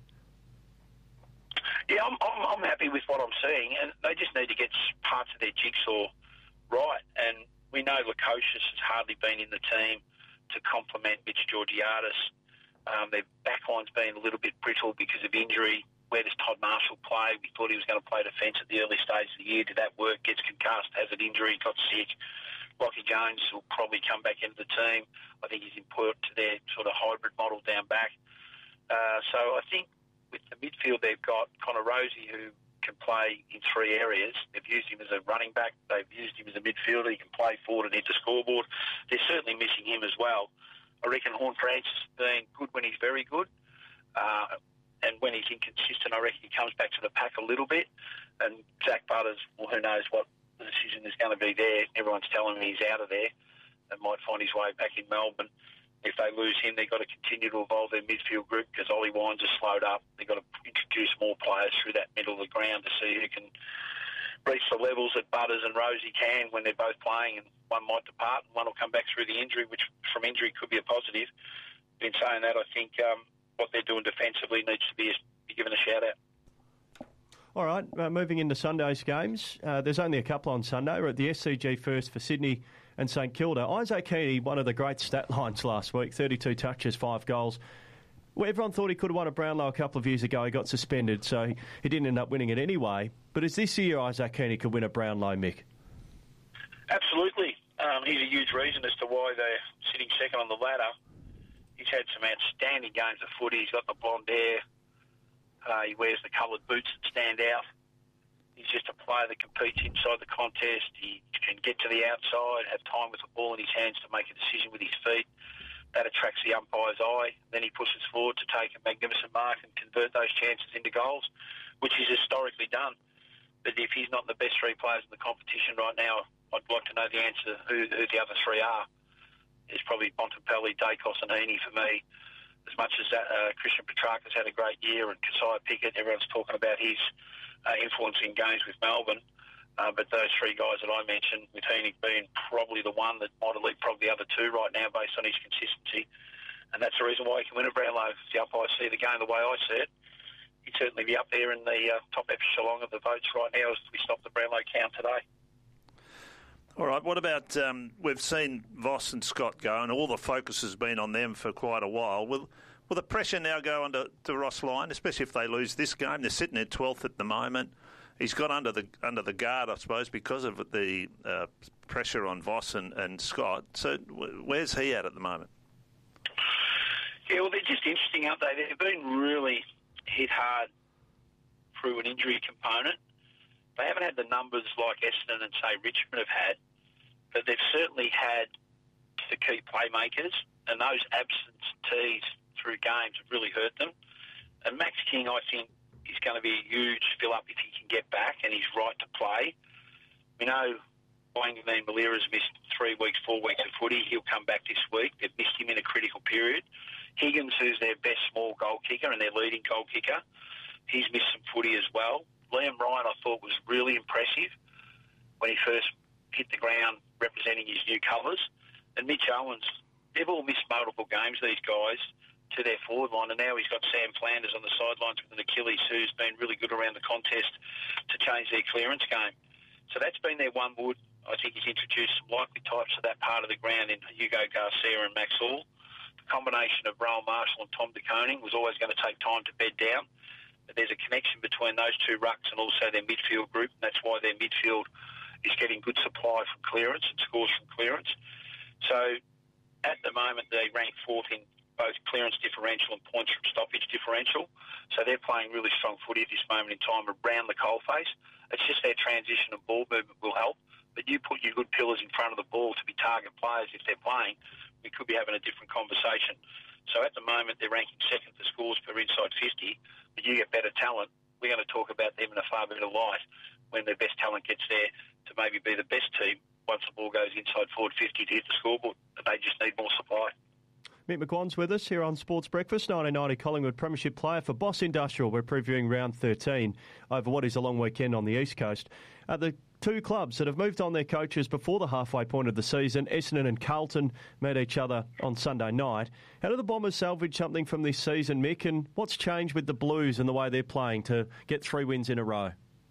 Yeah, I'm, I'm, I'm happy with what I'm seeing, and they just need to get parts of their jigsaw right. And we know Lukosius has hardly been in the team to complement Mitch Georgiadis. Um, their backline's been a little bit brittle because of injury. Where does Todd Marshall play? We thought he was going to play defence at the early stage of the year. Did that work? Gets concussed, has an injury, got sick. Lockie Jones will probably come back into the team. I think he's important to their sort of hybrid model down back. Uh, so I think with the midfield they've got Connor Rosie, who can play in three areas. They've used him as a running back. They've used him as a midfielder. He can play forward and hit the scoreboard. They're certainly missing him as well. I reckon Horne-Francis has been good when he's very good. Uh, and when he's inconsistent, I reckon he comes back to the pack a little bit. And Zach Butters, well, who knows what the decision is going to be there. Everyone's telling me he's out of there and might find his way back in Melbourne. If they lose him, they've got to continue to evolve their midfield group because Ollie Wines has slowed up. They've got to introduce more players through that middle of the ground to see who can reach the levels that Butters and Rosie can when they're both playing, and one might depart and one will come back through the injury, which from injury could be a positive. In saying that, I think um, what they're doing defensively needs to be, be given a shout-out. All right, uh, moving into Sunday's games. Uh, there's only a couple on Sunday. We're at the S C G first for Sydney and St Kilda. Isaac Heaney, one of the great stat lines last week, thirty-two touches, five goals. Well, everyone thought he could have won a Brownlow a couple of years ago. He got suspended, so he, he didn't end up winning it anyway. But is this year Isaac Heaney could win a Brownlow, Mick? Absolutely. Um, he's a huge reason as to why they're sitting second on the ladder. He's had some outstanding games of footy. He's got the blonde hair. Uh, he wears the coloured boots that stand out. He's just a player that competes inside the contest. He can get to the outside, have time with the ball in his hands to make a decision with his feet. That attracts the umpire's eye. Then he pushes forward to take a magnificent mark and convert those chances into goals, which he's historically done. But if he's not the best three players in the competition right now, I'd like to know the answer who, who the other three are. It's probably Bontempelli, Dacos and Heaney for me. As much as that, uh, Christian Petrarca's had a great year and Keziah Pickett, everyone's talking about his uh, influence in games with Melbourne. Uh, but those three guys that I mentioned, with Heaney being probably the one that might have leapfrogged the other two right now based on his consistency. And that's the reason why he can win a Brownlow. If the umpires see the game the way I see it, he'd certainly be up there in the uh, top echelon of the votes right now as we stop the Brownlow count today. All right, what about, um, we've seen Voss and Scott go, and all the focus has been on them for quite a while. Will, will the pressure now go under to Ross Lyon, especially if they lose this game? They're sitting at twelfth at the moment. He's got under the under the guard, I suppose, because of the uh, pressure on Voss and, and Scott. So where's he at at the moment? Yeah, well, they're just interesting, aren't they? They've been really hit hard through an injury component. They haven't had the numbers like Essendon and, say, Richmond have had, but they've certainly had the key playmakers, and those absentees through games have really hurt them. And Max King, I think, is going to be a huge fill-up if he can get back, and he's right to play. We know Wanganeen Malira has missed three weeks, four weeks of footy. He'll come back this week. They've missed him in a critical period. Higgins, who's their best small goal kicker and their leading goal kicker, he's missed some footy as well. Liam Ryan, I thought, was really impressive when he first hit the ground representing his new colours. And Mitch Owens, they've all missed multiple games, these guys, to their forward line. And now he's got Sam Flanders on the sidelines with an Achilles who's been really good around the contest to change their clearance game. So that's been their one wood. I think he's introduced some likely types of that part of the ground in Hugo Garcia and Max Hall. The combination of Rowan Marshall and Tom De Koning was always going to take time to bed down. But there's a connection between those two rucks and also their midfield group, and that's why their midfield is getting good supply from clearance and scores from clearance. So at the moment they rank fourth in both clearance differential and points from stoppage differential. So they're playing really strong footy at this moment in time around the coalface. It's just their transition and ball movement will help. But you put your good pillars in front of the ball to be target players if they're playing, we could be having a different conversation. So at the moment they're ranking second for scores per inside fifty. But you get better talent, we're going to talk about them in a far better light when their best talent gets there to maybe be the best team once the ball goes inside forward fifty to hit the scoreboard. But they just need more supply. Mick McGuan's with us here on Sports Breakfast. nineteen ninety Collingwood Premiership player for Boss Industrial. We're previewing round thirteen over what is a long weekend on the East Coast. Uh, the two clubs that have moved on their coaches before the halfway point of the season, Essendon and Carlton, met each other on Sunday night. How do the Bombers salvage something from this season, Mick, and what's changed with the Blues and the way they're playing to get three wins in a row?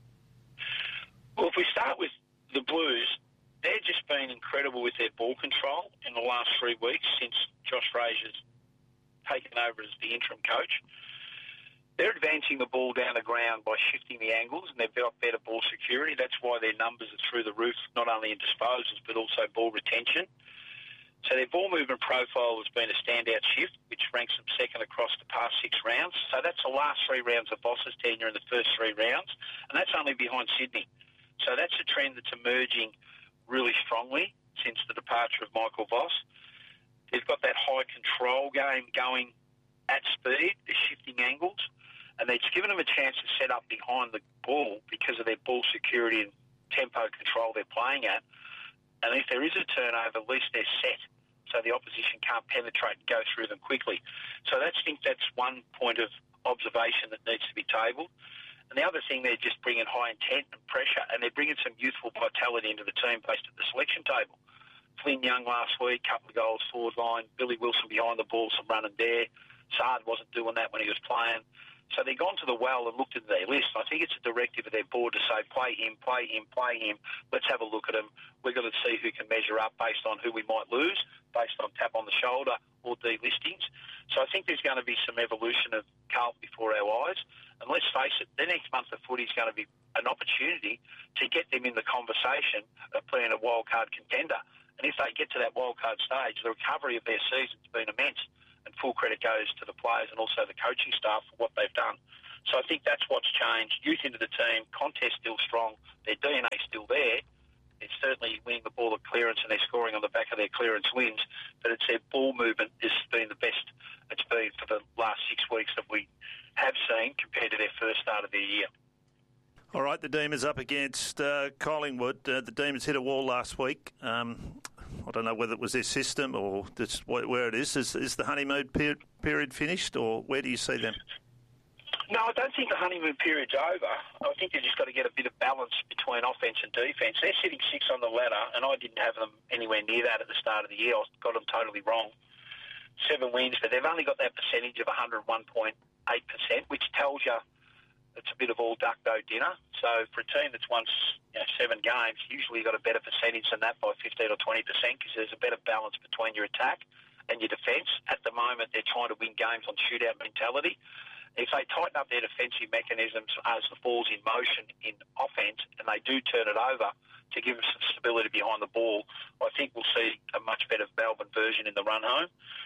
Well, if we start with the Blues, they've just been incredible with their ball control in the last three weeks since Josh Frazier's taken over as the interim coach. They're advancing the ball down the ground by shifting the angles, and they've got better ball security. That's why their numbers are through the roof, not only in disposals, but also ball retention. So their ball movement profile has been a standout shift, which ranks them second across the past six rounds. So that's the last three rounds of Voss's tenure in the first three rounds, and that's only behind Sydney. So that's a trend that's emerging really strongly since the departure of Michael Voss. They've got that high control game going at speed, they're shifting angles, and they've given them a chance to set up behind the ball because of their ball security and tempo control they're playing at. And if there is a turnover, at least they're set so the opposition can't penetrate and go through them quickly. So I think that's one point of observation that needs to be tabled. And the other thing, they're just bringing high intent and pressure, and they're bringing some youthful vitality into the team based at the selection table. Flynn Young last week, couple of goals forward line. Billy Wilson behind the ball, some run and dare. Saad wasn't doing that when he was playing. So they've gone to the well and looked at their list. I think it's a directive of their board to say, play him, play him, play him. Let's have a look at him. We're going to see who can measure up based on who we might lose, based on tap on the shoulder or delistings. So I think there's going to be some evolution of Carlton before our eyes. And let's face it, the next month of footy is going to be an opportunity to get them in the conversation of being a wildcard contender. And if they get to that wildcard stage, the recovery of their season's been immense. And full credit goes to the players and also the coaching staff for what they've done. So I think that's what's changed. Youth into the team, contest still strong, their D N A still there. It's certainly winning the ball at clearance and they're scoring on the back of their clearance wins, but it's their ball movement has been the best it's been for the last six weeks that we have seen compared to their first start of the year. All right, the Demons up against uh, Collingwood. Uh, the Demons hit a wall last week. Um, I don't know whether it was their system or just where it is. Is, is the honeymoon per- period finished, or where do you see them? No, I don't think the honeymoon period's over. I think they've just got to get a bit of balance between offence and defence. They're sitting six on the ladder, and I didn't have them anywhere near that at the start of the year. I got them totally wrong. Seven wins, but they've only got that percentage of one hundred one point eight percent, which tells you it's a bit of all duck dough dinner. So for a team that's won you know, seven games, usually you've got a better percentage than that by fifteen or twenty percent because there's a better balance between your attack and your defence. At the moment, they're trying to win games on shootout mentality. If they tighten up their defensive mechanisms as the ball's in motion in offence and they do turn it over to give them some stability behind the ball, I think we'll see a much better Melbourne version in the run home.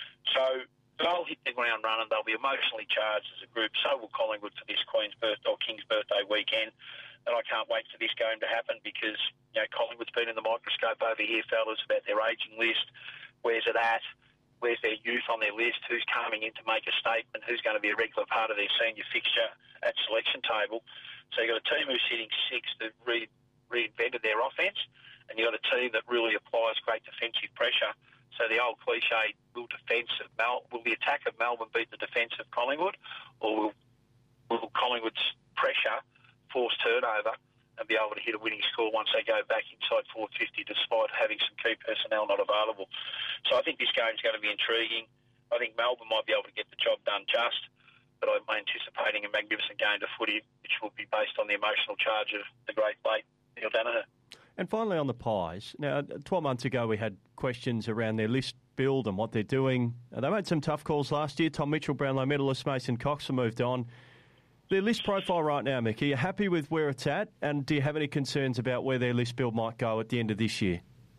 So they'll hit the ground running. They'll be emotionally charged as a group. So will Collingwood for this Queen's birthday or King's birthday weekend. And I can't wait for this game to happen because you know Collingwood's been in the microscope over here, fellas, about their ageing list. Where's it at? Where's their youth on their list? Who's coming in to make a statement? Who's going to be a regular part of their senior fixture at selection table? So you've got a team who's sitting sixth that re- reinvented their offence, and you've got a team that really applies great defensive pressure. So the old cliche, will defence of Mel- will the attack of Melbourne beat the defence of Collingwood, or will, will Collingwood's pressure force turnover and be able to hit a winning score once they go back inside four fifty despite having some key personnel not available. So I think this game's going to be intriguing. I think Melbourne might be able to get the job done just, but I'm anticipating a magnificent game of footy which will be based on the emotional charge of the great late Neil Danaher. And finally on the Pies, now twelve months ago we had questions around their list build and what they're doing. They made some tough calls last year. Tom Mitchell, Brownlow medalist Mason Cox have moved on. Their list profile right now, Mick, are you happy with where it's at? And do you have any concerns about where their list build might go at the end of this year?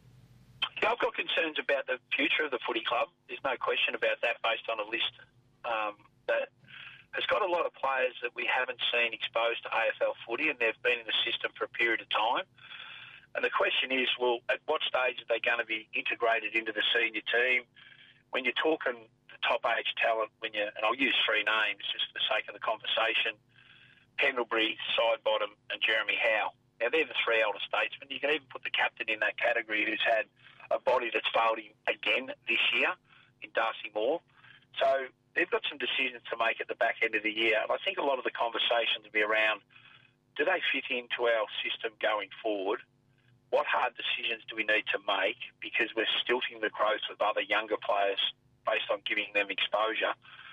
Yeah, I've got concerns about the future of the footy club. There's no question about that based on a list um, that has got a lot of players that we haven't seen exposed to A F L footy, and they've been in the system for a period of time. And the question is, well, at what stage are they going to be integrated into the senior team? When you're talking the top age talent, when you and I'll use three names just for the sake of the conversation, Pendlebury, Sidebottom and Jeremy Howe. Now, they're the three elder statesmen. You can even put the captain in that category who's had a body that's failed him again this year in Darcy Moore. So they've got some decisions to make at the back end of the year. And I think a lot of the conversations will be around, do they fit into our system going forward? What hard decisions do we need to make? Because we're stilting the growth of other younger players based on giving them exposure.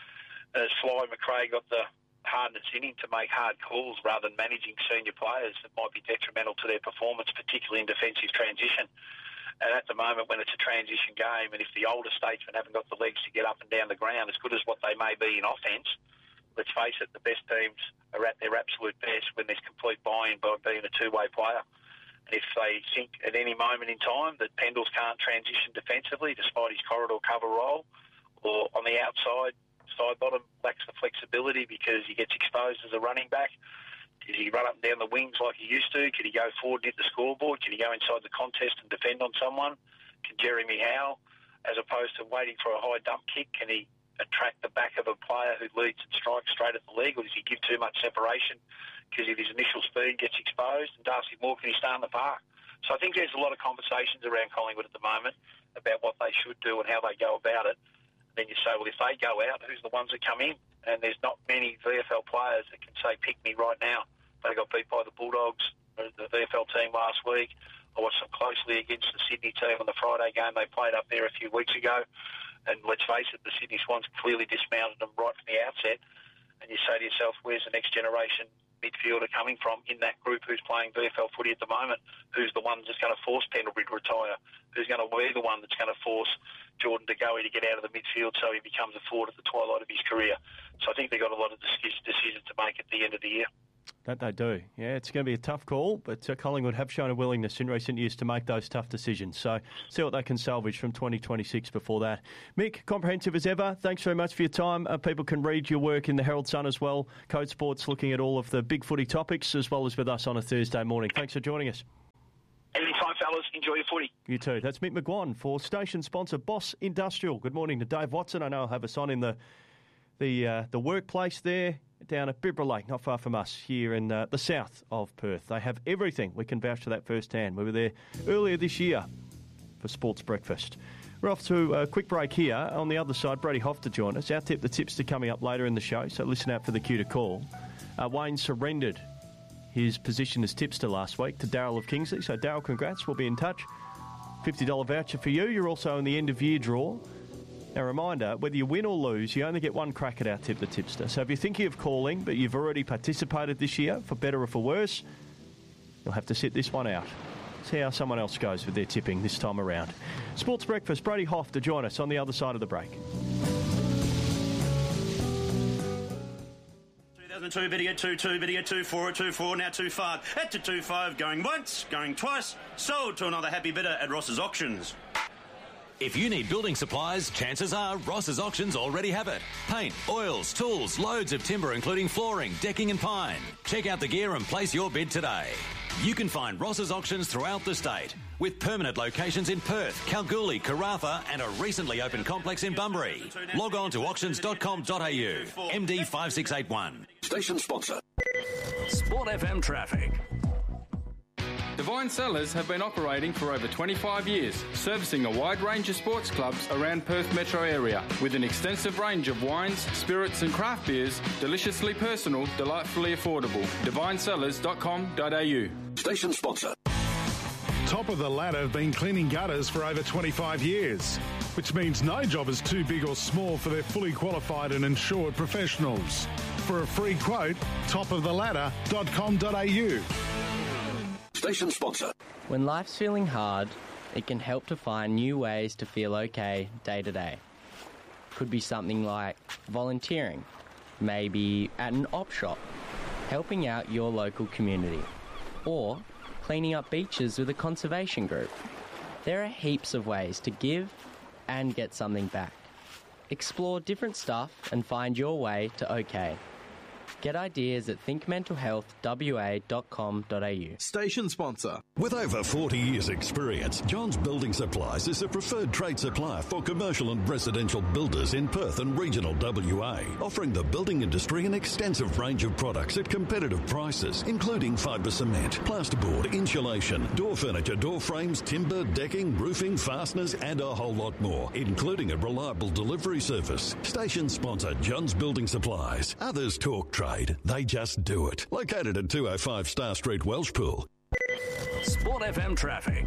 As Fly McRae got the hardness in him to make hard calls rather than managing senior players that might be detrimental to their performance, particularly in defensive transition. And at the moment, when it's a transition game, and if the older statesmen haven't got the legs to get up and down the ground, as good as what they may be in offence, let's face it, the best teams are at their absolute best when there's complete buy-in by being a two-way player. And if they think at any moment in time that Pendles can't transition defensively despite his corridor cover role, or on the outside, Sidebottom lacks the flexibility because he gets exposed as a running back, does he run up and down the wings like he used to? Can he go forward and hit the scoreboard? Can he go inside the contest and defend on someone? Can Jeremy Howe, as opposed to waiting for a high dump kick, can he attract the back of a player who leads and strikes straight at the leg, or does he give too much separation because if his initial speed gets exposed? And Darcy Moore, can he stay in the park? So I think there's a lot of conversations around Collingwood at the moment about what they should do and how they go about it. And then you say, well, if they go out, who's the ones that come in? And there's not many V F L players that can say, pick me right now. They got beat by the Bulldogs, the V F L team last week. I watched them closely against the Sydney team on the Friday game they played up there a few weeks ago. And let's face it, the Sydney Swans clearly dismounted them right from the outset. and you say to yourself, where's the next generation midfielder coming from in that group who's playing V F L footy at the moment? Who's the one that's going to force Pendlebury to retire? Who's going to be the one that's going to force Jordan De Goey to get out of the midfield so he becomes a forward at the twilight of his career? So I think they've got a lot of decisions to make at the end of the year. That they do. Yeah, it's going to be a tough call, but uh, Collingwood have shown a willingness in recent years to make those tough decisions. So see what they can salvage from twenty twenty-six before that. Mick, comprehensive as ever. Thanks very much for your time. Uh, people can read your work in the Herald Sun as well. Code Sports looking at all of the big footy topics as well as with us on a Thursday morning. Thanks for joining us. Anytime, fellas. Enjoy your footy. You too. That's Mick McGuan for station sponsor Boss Industrial. Good morning to Dave Watson. I know I'll have us on in the the uh, the workplace there down at Bibra Lake, not far from us, here in uh, the south of Perth. They have everything. We can vouch for that firsthand. We were there earlier this year for Sports Breakfast. We're off to a quick break here. On the other side, Brady Hoff to join us. Our tip, the tipster, coming up later in the show, so listen out for the cue to call. Uh, Wayne surrendered his position as tipster last week to Daryl of Kingsley. So, Daryl, congrats. We'll be in touch. fifty dollars voucher for you. You're also in the end-of-year draw. Now, a reminder, whether you win or lose, you only get one crack at our Tip the Tipster. So if you're thinking of calling, but you've already participated this year, for better or for worse, you'll have to sit this one out. See how someone else goes with their tipping this time around. Sports Breakfast, Brady Hoff to join us on the other side of the break. two thousand two, video two two, video two four, two four, now two five. At to two five, going once, going twice, sold to another happy bidder at Ross's Auctions. If you need building supplies, chances are Ross's Auctions already have it. Paint, oils, tools, loads of timber including flooring, decking and pine. Check out the gear and place your bid today. You can find Ross's Auctions throughout the state, with permanent locations in Perth, Kalgoorlie, Karratha and a recently opened complex in Bunbury. Log on to auctions dot com dot a u. M D five six eight one. Station sponsor. Sport F M traffic. Divine Cellars have been operating for over twenty-five years, servicing a wide range of sports clubs around Perth metro area, with an extensive range of wines, spirits and craft beers, deliciously personal, delightfully affordable. divine cellars dot com dot a u. Station sponsor. Top of the Ladder have been cleaning gutters for over twenty-five years, which means no job is too big or small for their fully qualified and insured professionals. For a free quote, top of the ladder dot com dot a u. Station sponsor. When life's feeling hard, it can help to find new ways to feel okay day to day. Could be something like volunteering, maybe at an op shop, helping out your local community, or cleaning up beaches with a conservation group. There are heaps of ways to give and get something back. Explore different stuff and find your way to okay. Get ideas at think mental health w a dot com dot a u. Station sponsor. With over forty years' experience, John's Building Supplies is a preferred trade supplier for commercial and residential builders in Perth and regional W A, offering the building industry an extensive range of products at competitive prices, including fibre cement, plasterboard, insulation, door furniture, door frames, timber, decking, roofing, fasteners, and a whole lot more, including a reliable delivery service. Station sponsor, John's Building Supplies. Others talk trade. They just do it. Located at two oh five Star Street, Welshpool. Sport F M traffic.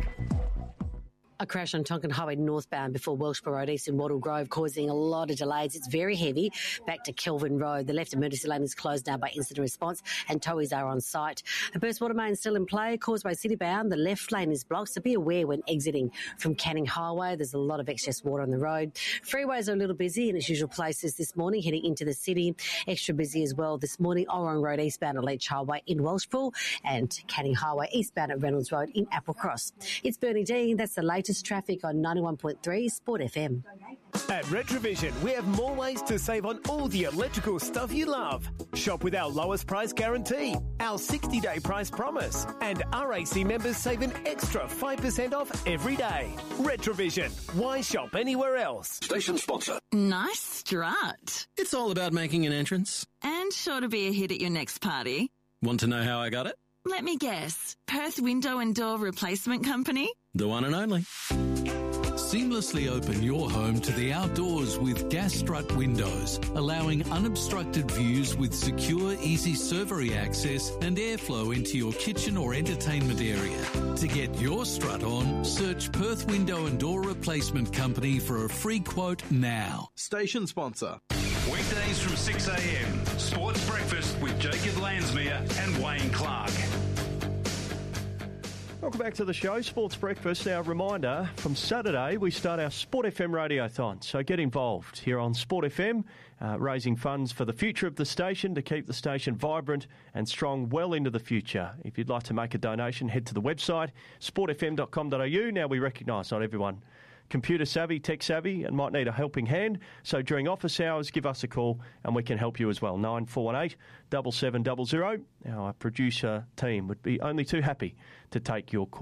A crash on Tonkin Highway northbound before Welshpool Road East in Wattle Grove causing a lot of delays. It's very heavy back to Kelvin Road. The left emergency lane is closed now by incident response and towies are on site. A burst water main still in play. Causeway City bound. The left lane is blocked, so be aware when exiting from Canning Highway. There's a lot of excess water on the road. Freeways are a little busy in its usual places this morning, heading into the city. Extra busy as well this morning. Orong Road eastbound at Leach Highway in Welshpool and Canning Highway eastbound at Reynolds Road in Applecross. It's Bernie Dean. That's the latest traffic on ninety-one point three Sport F M. At Retrovision, we have more ways to save on all the electrical stuff you love. Shop with our lowest price guarantee, our sixty-day price promise, and R A C members save an extra five percent off every day. Retrovision. Why shop anywhere else? Station sponsor. Nice strut. It's all about making an entrance. And sure to be a hit at your next party. Want to know how I got it? Let me guess. Perth Window and Door Replacement Company? The one and only. Seamlessly open your home to the outdoors with Gas Strut windows, allowing unobstructed views with secure, easy servery access and airflow into your kitchen or entertainment area. To get your strut on, search Perth Window and Door Replacement Company for a free quote now. Station sponsor. Weekdays from six a.m. Sports Breakfast with Jacob Lansmere and Wayne Clark. Welcome back to the show, Sports Breakfast. Our reminder, from Saturday we start our Sport F M Radiothon, so get involved here on Sport F M, uh, raising funds for the future of the station to keep the station vibrant and strong well into the future. If you'd like to make a donation, head to the website, sport f m dot com dot a u. Now, we recognise not everyone computer savvy, tech savvy, and might need a helping hand. So during office hours, give us a call and we can help you as well. nine four one eight, seven seven zero zero. Our producer team would be only too happy to take your call.